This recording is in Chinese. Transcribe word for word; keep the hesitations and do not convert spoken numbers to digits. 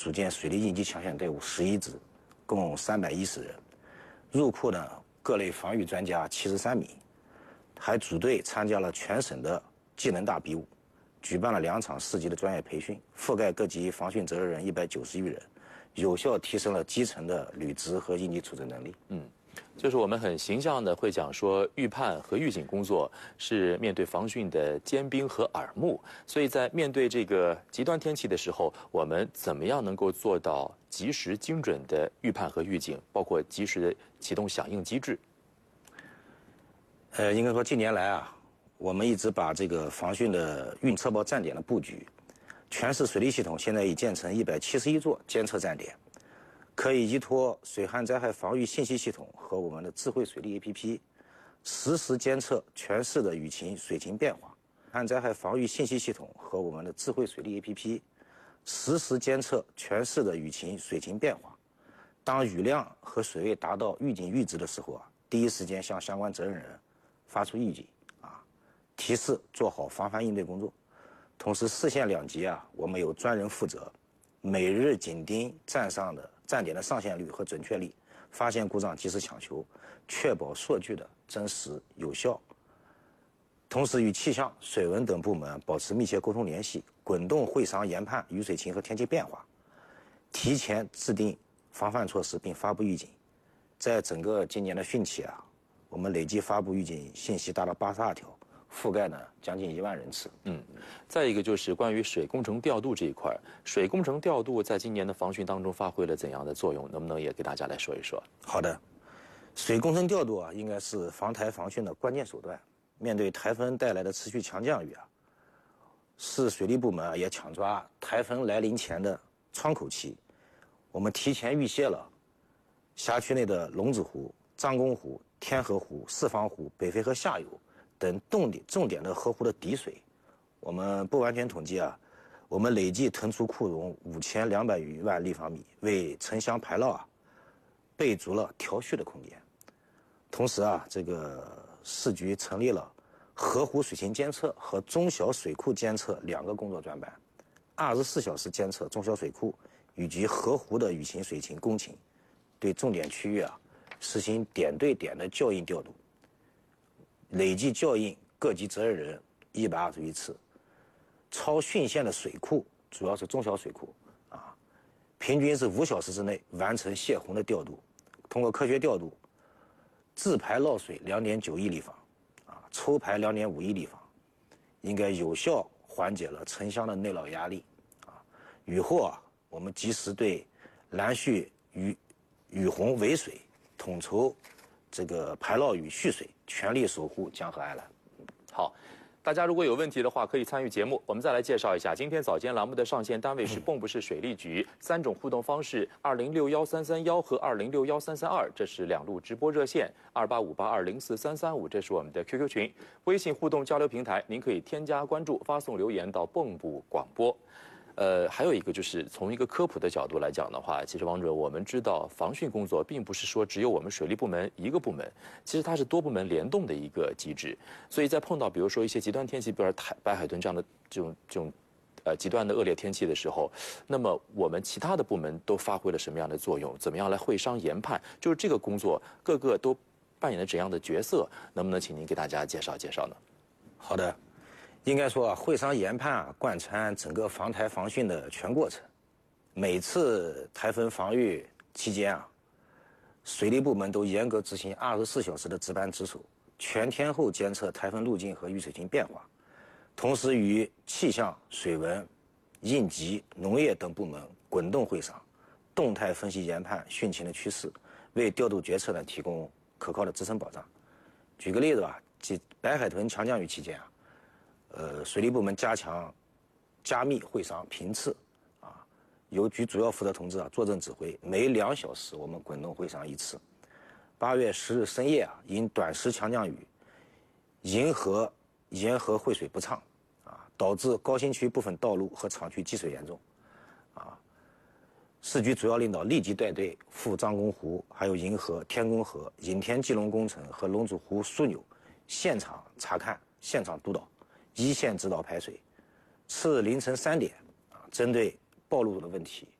组建水利应急抢险队伍十一支，共三百一十人。入库呢，各类防御专家七十三名，还组队参加了全省的技能大比武，举办了两场市级的专业培训，覆盖各级防汛责任人一百九十余人，有效提升了基层的履职和应急处置能力。 嗯。就是我们很形象的会讲说，预判和预警工作是面对防汛的尖兵和耳目，所以在面对这个极端天气的时候，我们怎么样能够做到及时精准的预判和预警，包括及时的启动响应机制？ 呃，应该说近年来啊，我们一直把这个防汛的运测报站点的布局，全市水利系统现在已建成一百七十一座监测站点。可以依托水旱灾害防御信息系统和我们的智慧水利 A P P， 实时监测全市的雨情水情变化。旱灾害防御信息系统和我们的智慧水利 A P P， 实时监测全市的雨情水情变化。当雨量和水位达到预警阈值的时候啊，第一时间向相关责任人发出预警啊，提示做好防范应对工作。同时，市县两级啊，我们有专人负责，每日紧盯站上的站点的上线率和准确率，发现故障及时抢修，确保数据的真实有效。同时与气象、水文等部门保持密切沟通联系，滚动会商研判雨水情和天气变化，提前制定防范措施并发布预警。在整个今年的汛期啊，我们累计发布预警信息达到八十二条，覆盖呢将近一万人次。 嗯，再一个就是关于水工程调度这一块，水工程调度在今年的防汛当中发挥了怎样的作用？能不能也给大家来说一说？ 好的，水工程调度啊，应该是防台防汛的关键手段。面对台风带来的持续强降雨啊，市水利部门啊也抢抓台风来临前的窗口期，我们提前预泄了辖区内的龙子湖、张公湖、天河湖、四方湖、北碚河下游等重点重点的河湖的底水。我们不完全统计啊，我们累计腾出库容五千两百余万立方米，为城乡排涝啊备足了调蓄的空间。同时啊，这个市局成立了河湖水情监测和中小水库监测两个工作专班，二十四小时监测中小水库以及河湖的雨情水情公情，对重点区域啊实行点对点的校应调度，累计校应各级责任人一百二十余次。超汛线的水库主要是中小水库啊，平均是五小时之内完成泄洪的调度。通过科学调度，自排涝水两点九亿立方，啊，抽排两点五亿立方，应该有效缓解了城乡的内涝压力。啊，雨后啊，我们及时对拦蓄雨雨洪围水，统筹这个排涝雨蓄水，全力守护江河安澜。 好。大家如果有问题的话，可以参与节目。我们再来介绍一下，今天早间栏目的上线单位是蚌埠市水利局，三种互动方式：二零六幺三三幺和二零六幺三三二，这是两路直播热线；二八五八二零四三三五，这是我们的 Q Q 群。微信互动交流平台，您可以添加关注，发送留言到蚌埠广播。呃，还有一个就是从一个科普的角度来讲的话，其实王主任，我们知道防汛工作并不是说只有我们水利部门一个部门，其实它是多部门联动的一个机制。所以在碰到比如说一些极端天气，比如说白海豚这样的这种这种呃极端的恶劣天气的时候，那么我们其他的部门都发挥了什么样的作用？怎么样来会商研判？就是这个工作各个都扮演了怎样的角色？能不能请您给大家介绍介绍呢？ 好的。应该说啊，会商研判啊，贯穿整个防台防汛的全过程。每次台风防御期间啊，水利部门都严格执行二十四小时的值班值守，全天候监测台风路径和雨水情变化，同时与气象、水文、应急、农业等部门滚动会商，动态分析研判汛情的趋势，为调度决策呢提供可靠的支撑保障。举个例子吧，即白海豚强降雨期间啊。呃，水利部门加强加密会商频次，啊，由局主要负责同志啊坐镇指挥，每两小时我们滚动会商一次。八月十日深夜啊，因短时强降雨，银河沿河汇水不畅，啊，导致高新区部分道路和厂区积水严重，啊，市局主要领导立即带队赴张公湖、还有银河、天宫河、引天基隆工程和龙子湖枢纽现场查看、现场督导。一线指导排水。次日凌晨三点，啊，针对暴露的问题，